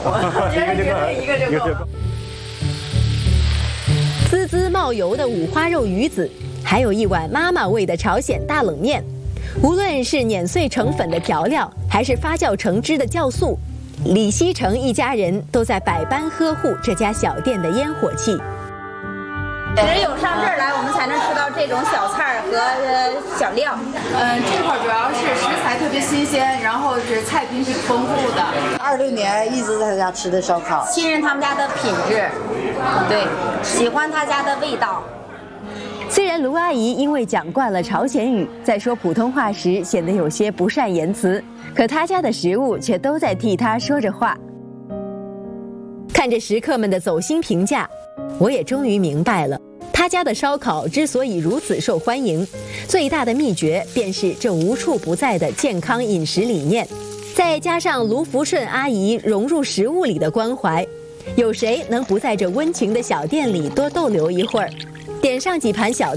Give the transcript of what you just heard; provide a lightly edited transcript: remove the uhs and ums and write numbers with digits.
我觉得绝对一个就够。 滋滋冒油的五花肉鱼子，还有一碗妈妈味的朝鲜大冷面。无论是碾碎成粉的调料，还是发酵成汁的酵素，李希成一家人都在百般呵护这家小店的烟火气。 只有上这儿来，我们才能吃到这种小菜和小料。 这块主要是食材特别新鲜，然后是菜品挺丰富的。 26年一直在他家吃的烧烤， 信任他们家的品质，对，喜欢他家的味道。 虽然卢阿姨因为讲惯了朝鲜语，在说普通话时显得有些不善言辞，可她家的食物却都在替她说着话。看着食客们的走心评价，我也终于明白了，他家的烧烤之所以如此受欢迎，最大的秘诀便是这无处不在的健康饮食理念，再加上卢福顺阿姨融入食物里的关怀，有谁能不在这温情的小店里多逗留一会儿，点上几盘小